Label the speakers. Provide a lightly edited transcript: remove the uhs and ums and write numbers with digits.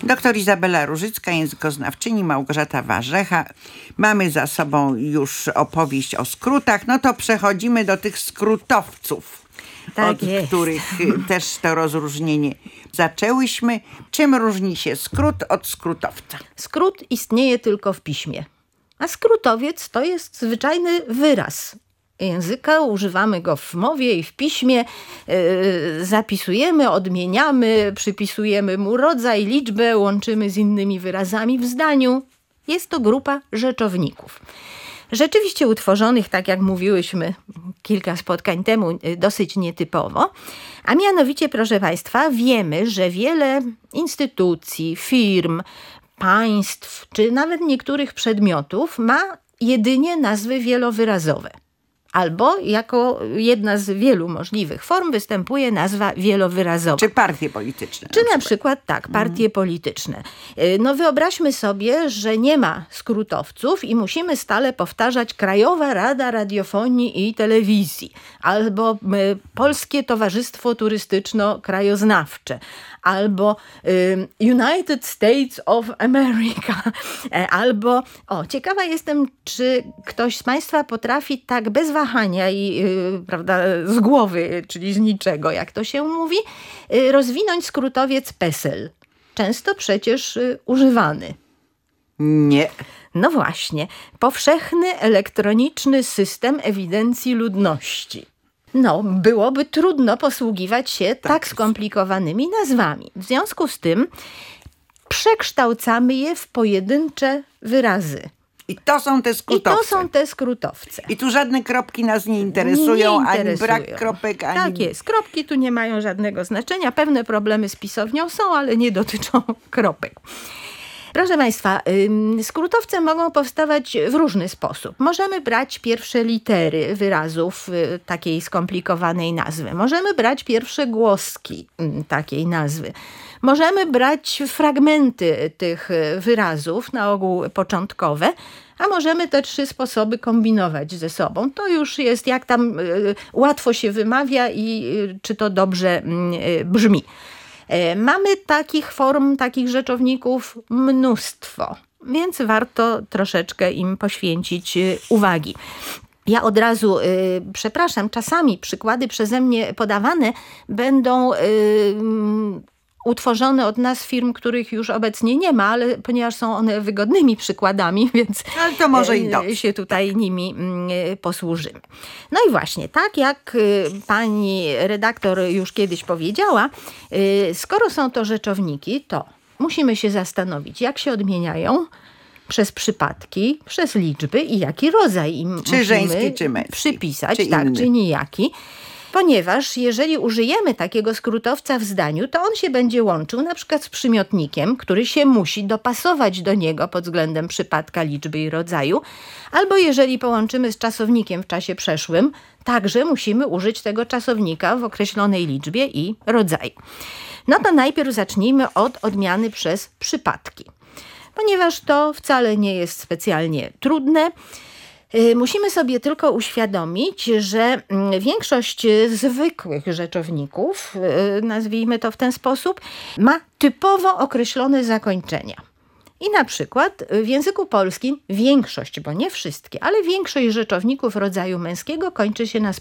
Speaker 1: Doktor Izabela Różycka, językoznawczyni, Małgorzata Warzecha. Mamy za sobą już opowieść o skrótach. No to przechodzimy do tych skrótowców,
Speaker 2: Tak
Speaker 1: od
Speaker 2: jest.
Speaker 1: których też to rozróżnienie zaczęłyśmy. Czym różni się skrót od skrótowca?
Speaker 2: Skrót istnieje tylko w piśmie, a skrótowiec to jest zwyczajny wyraz języka. Używamy go w mowie i w piśmie. Zapisujemy, odmieniamy, przypisujemy mu rodzaj, liczbę, łączymy z innymi wyrazami w zdaniu. Jest to grupa rzeczowników. Rzeczywiście utworzonych, tak jak mówiłyśmy kilka spotkań temu, dosyć nietypowo. A mianowicie, proszę Państwa, wiemy, że wiele instytucji, firm, państw, czy nawet niektórych przedmiotów ma jedynie nazwy wielowyrazowe. Albo jako jedna z wielu możliwych form występuje nazwa wielowyrazowa.
Speaker 1: Czy partie polityczne?
Speaker 2: Czy na przykład tak, partie polityczne. No wyobraźmy sobie, że nie ma skrótowców i musimy stale powtarzać Krajowa Rada Radiofonii i Telewizji, albo Polskie Towarzystwo Turystyczno-Krajoznawcze, albo United States of America, albo, ciekawa jestem, czy ktoś z Państwa potrafi tak bez wahania i prawda, z głowy, czyli z niczego, jak to się mówi, rozwinąć skrótowiec PESEL. Często przecież używany.
Speaker 1: Nie.
Speaker 2: No właśnie, Powszechny Elektroniczny System Ewidencji Ludności. No, byłoby trudno posługiwać się tak skomplikowanymi nazwami. W związku z tym przekształcamy je w pojedyncze wyrazy.
Speaker 1: I to są te skrótowce.
Speaker 2: I to są te skrótowce.
Speaker 1: I tu żadne kropki nas nie interesują, ani brak kropek, ani...
Speaker 2: Tak jest, kropki tu nie mają żadnego znaczenia. Pewne problemy z pisownią są, ale nie dotyczą kropek. Proszę Państwa, skrótowce mogą powstawać w różny sposób. Możemy brać pierwsze litery wyrazów takiej skomplikowanej nazwy. Możemy brać pierwsze głoski takiej nazwy. Możemy brać fragmenty tych wyrazów, na ogół początkowe, a możemy te trzy sposoby kombinować ze sobą. To już jest jak tam łatwo się wymawia i czy to dobrze brzmi. Mamy takich form, takich rzeczowników mnóstwo, więc warto troszeczkę im poświęcić uwagi. Ja od razu przepraszam, czasami przykłady przeze mnie podawane będą utworzone od nas firm, których już obecnie nie ma, ale ponieważ są one wygodnymi przykładami, więc
Speaker 1: ale to może i dobrze.
Speaker 2: Się tutaj nimi posłużymy. No i właśnie, tak jak pani redaktor już kiedyś powiedziała, skoro są to rzeczowniki, to musimy się zastanowić, jak się odmieniają przez przypadki, przez liczby i jaki rodzaj im musimy
Speaker 1: żeński, czy męski,
Speaker 2: przypisać,
Speaker 1: czy
Speaker 2: tak,
Speaker 1: inny.
Speaker 2: czy nijaki. Ponieważ jeżeli użyjemy takiego skrótowca w zdaniu, to on się będzie łączył na przykład z przymiotnikiem, który się musi dopasować do niego pod względem przypadka, liczby i rodzaju. Albo jeżeli połączymy z czasownikiem w czasie przeszłym, także musimy użyć tego czasownika w określonej liczbie i rodzaju. No to najpierw zacznijmy od odmiany przez przypadki. Ponieważ to wcale nie jest specjalnie trudne, musimy sobie tylko uświadomić, że większość zwykłych rzeczowników, nazwijmy to w ten sposób, ma typowo określone zakończenia. I na przykład w języku polskim większość, bo nie wszystkie, ale większość rzeczowników rodzaju męskiego kończy się na